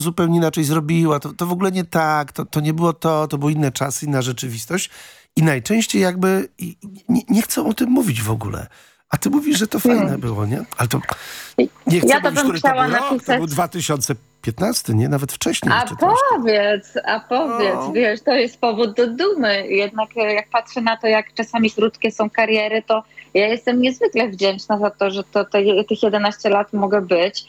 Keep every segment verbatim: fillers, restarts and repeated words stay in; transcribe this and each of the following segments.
zupełnie inaczej zrobiła, to, to w ogóle nie tak, to, to nie było to, to były inne czasy, inna rzeczywistość i najczęściej jakby i, nie, nie chcą o tym mówić w ogóle. A ty mówisz, że to fajne hmm. było, nie? Ale to nie chcę ja to mówić, bym który to był napisać... rok, to był dwa tysiące piętnasty, nie? Nawet wcześniej. A powiedz, a powiedz, o. wiesz, to jest powód do dumy. Jednak jak patrzę na to, jak czasami krótkie są kariery, to ja jestem niezwykle wdzięczna za to, że to, to tych jedenaście lat mogę być.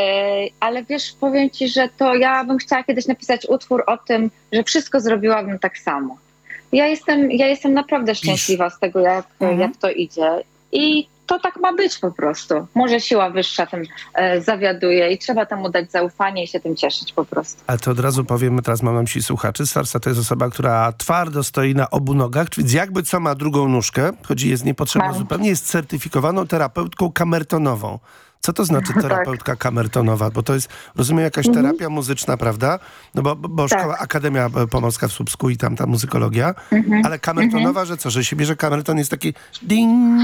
Ale wiesz, powiem ci, że to ja bym chciała kiedyś napisać utwór o tym, że wszystko zrobiłabym tak samo. Ja jestem, ja jestem naprawdę szczęśliwa z tego, jak, mhm. jak to idzie. I to tak ma być po prostu. Może siła wyższa tym e, zawiaduje i trzeba temu dać zaufanie i się tym cieszyć po prostu. Ale to od razu powiemy, teraz mam na myśli słuchaczy. Sarsa to jest osoba, która twardo stoi na obu nogach, więc jakby co ma drugą nóżkę, chodzi jest niepotrzebna mam. zupełnie, jest certyfikowaną terapeutką kamertonową. Co to znaczy terapeutka tak. kamertonowa? Bo to jest, rozumiem, jakaś mhm. terapia muzyczna, prawda? No bo, bo tak. szkoła, Akademia Pomorska w Słupsku i tam ta muzykologia. Mhm. Ale kamertonowa, mhm. że co? Że się bierze kamerton, jest taki ding...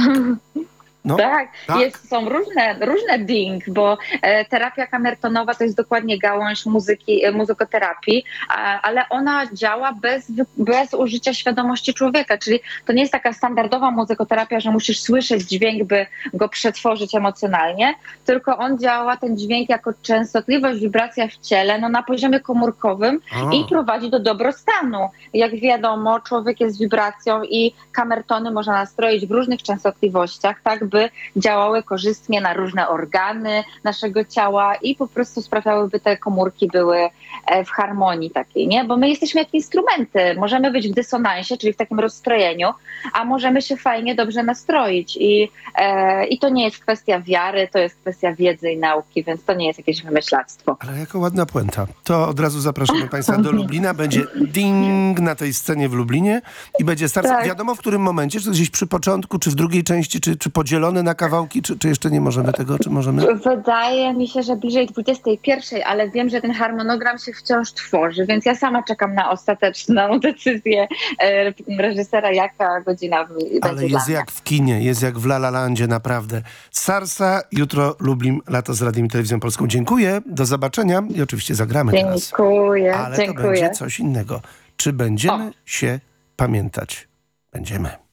No, tak, tak. Jest, są różne, różne ding, bo e, terapia kamertonowa to jest dokładnie gałąź muzyki, e, muzykoterapii, a, ale ona działa bez, bez użycia świadomości człowieka, czyli to nie jest taka standardowa muzykoterapia, że musisz słyszeć dźwięk, by go przetworzyć emocjonalnie, tylko on działa, ten dźwięk, jako częstotliwość, wibracja w ciele, no na poziomie komórkowym o. i prowadzi do dobrostanu. Jak wiadomo, człowiek jest wibracją i kamertony można nastroić w różnych częstotliwościach, tak by działały korzystnie na różne organy naszego ciała i po prostu sprawiały, by te komórki były w harmonii takiej, nie? Bo my jesteśmy jak instrumenty. Możemy być w dysonansie, czyli w takim rozstrojeniu, a możemy się fajnie, dobrze nastroić. I, e, i to nie jest kwestia wiary, to jest kwestia wiedzy i nauki, więc to nie jest jakieś wymyślactwo. Ale jaka ładna puenta. To od razu zapraszamy Państwa do Lublina. Będzie ding na tej scenie w Lublinie i będzie start. Tak. Wiadomo w którym momencie, czy gdzieś przy początku, czy w drugiej części, czy, czy podzielone na kawałki, czy, czy jeszcze nie możemy tego, czy możemy? Wydaje mi się, że bliżej dwudziestej pierwszej, ale wiem, że ten harmonogram się wciąż tworzy, więc ja sama czekam na ostateczną decyzję e, reżysera, jaka godzina będzie. Ale jest jak w kinie, jest jak w La La Landzie, naprawdę. Sarsa, jutro Lublin, lato z Radiem i Telewizją Polską. Dziękuję, do zobaczenia i oczywiście zagramy teraz. Dziękuję, Ale dziękuję. to będzie coś innego. Czy będziemy o. się pamiętać? Będziemy.